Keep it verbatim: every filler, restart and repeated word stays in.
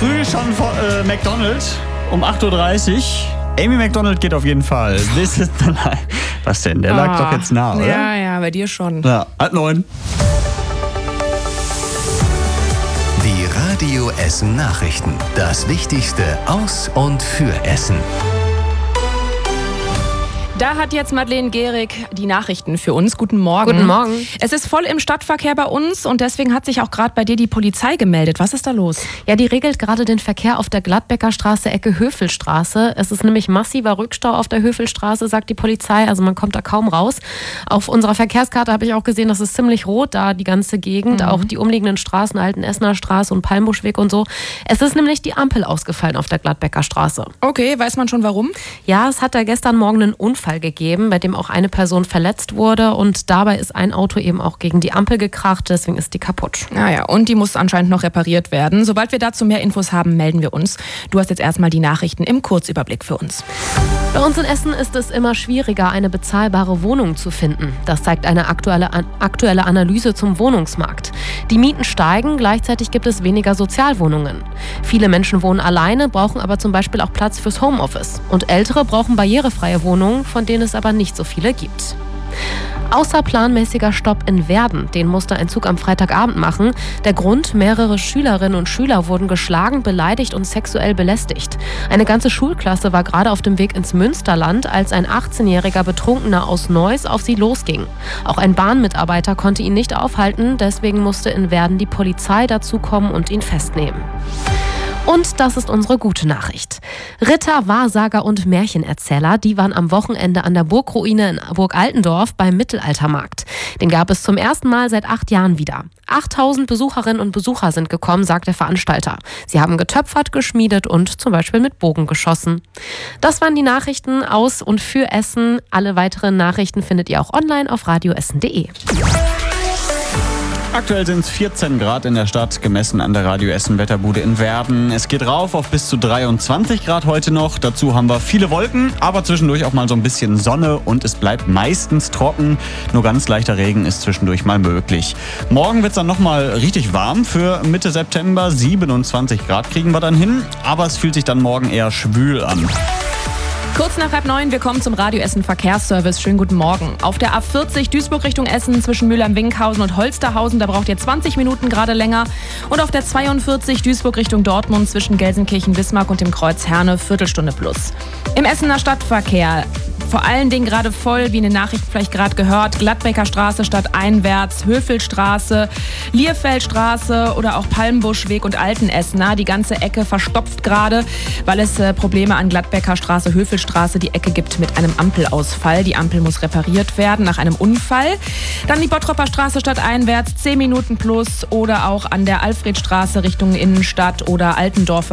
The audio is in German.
früh schon vor äh, McDonald's um acht Uhr dreißig. Amy Macdonald geht auf jeden Fall. This is the life. Was denn? Der lag oh, doch jetzt nah, oder? Ja, ja, bei dir schon. Ja, halb neun. Die Radio Essen Nachrichten. Das Wichtigste aus und für Essen. Da hat jetzt Madeleine Gehrig die Nachrichten für uns. Guten Morgen. Guten Morgen. Es ist voll im Stadtverkehr bei uns und deswegen hat sich auch gerade bei dir die Polizei gemeldet. Was ist da los? Ja, die regelt gerade den Verkehr auf der Gladbecker Straße, Ecke Höfelstraße. Es ist nämlich massiver Rückstau auf der Höfelstraße, sagt die Polizei. Also man kommt da kaum raus. Auf unserer Verkehrskarte habe ich auch gesehen, das ist ziemlich rot da, die ganze Gegend. Mhm. Auch die umliegenden Straßen, Altenessener Straße und Palmbuschweg und so. Es ist nämlich die Ampel ausgefallen auf der Gladbecker Straße. Okay, weiß man schon warum? Ja, es hat da gestern Morgen einen Unfall gegeben, bei dem auch eine Person verletzt wurde und dabei ist ein Auto eben auch gegen die Ampel gekracht, deswegen ist die kaputt. Naja, und die muss anscheinend noch repariert werden. Sobald wir dazu mehr Infos haben, melden wir uns. Du hast jetzt erstmal die Nachrichten im Kurzüberblick für uns. Bei uns in Essen ist es immer schwieriger, eine bezahlbare Wohnung zu finden. Das zeigt eine aktuelle, aktuelle Analyse zum Wohnungsmarkt. Die Mieten steigen, gleichzeitig gibt es weniger Sozialwohnungen. Viele Menschen wohnen alleine, brauchen aber zum Beispiel auch Platz fürs Homeoffice. Und Ältere brauchen barrierefreie Wohnungen, von denen es aber nicht so viele gibt. Außerplanmäßiger Stopp in Werden, den musste ein Zug am Freitagabend machen. Der Grund, mehrere Schülerinnen und Schüler wurden geschlagen, beleidigt und sexuell belästigt. Eine ganze Schulklasse war gerade auf dem Weg ins Münsterland, als ein achtzehnjähriger Betrunkener aus Neuss auf sie losging. Auch ein Bahnmitarbeiter konnte ihn nicht aufhalten, deswegen musste in Werden die Polizei dazukommen und ihn festnehmen. Und das ist unsere gute Nachricht. Ritter, Wahrsager und Märchenerzähler, die waren am Wochenende an der Burgruine in Burg Altendorf beim Mittelaltermarkt. Den gab es zum ersten Mal seit acht Jahren wieder. achttausend Besucherinnen und Besucher sind gekommen, sagt der Veranstalter. Sie haben getöpfert, geschmiedet und zum Beispiel mit Bogen geschossen. Das waren die Nachrichten aus und für Essen. Alle weiteren Nachrichten findet ihr auch online auf radioessen punkt de. Aktuell sind es vierzehn Grad in der Stadt, gemessen an der Radio Essen Wetterbude in Werden. Es geht rauf auf bis zu dreiundzwanzig Grad heute noch. Dazu haben wir viele Wolken, aber zwischendurch auch mal so ein bisschen Sonne und es bleibt meistens trocken. Nur ganz leichter Regen ist zwischendurch mal möglich. Morgen wird es dann nochmal richtig warm für Mitte September. siebenundzwanzig Grad kriegen wir dann hin, aber es fühlt sich dann morgen eher schwül an. Kurz nach halb neun, wir kommen zum Radio Essen Verkehrsservice. Schönen guten Morgen. Auf der A vierzig Duisburg Richtung Essen zwischen Mülheim-Winkhausen und Holsterhausen, da braucht ihr zwanzig Minuten gerade länger. Und auf der zweiundvierzig Duisburg Richtung Dortmund zwischen Gelsenkirchen-Bismarck und dem Kreuz Herne, Viertelstunde plus. Im Essener Stadtverkehr vor allen Dingen gerade voll, wie in den Nachrichten vielleicht gerade gehört, Gladbecker Straße stadteinwärts, Höfelstraße, Lierfeldstraße oder auch Palmbuschweg und Altenessener. Die ganze Ecke verstopft gerade, weil es äh, Probleme an Gladbecker Straße, Höfelstraße, die Ecke gibt mit einem Ampelausfall. Die Ampel muss repariert werden nach einem Unfall. Dann die Bottropper Straße stadteinwärts, zehn Minuten plus oder auch an der Alfredstraße Richtung Innenstadt oder Altendorfer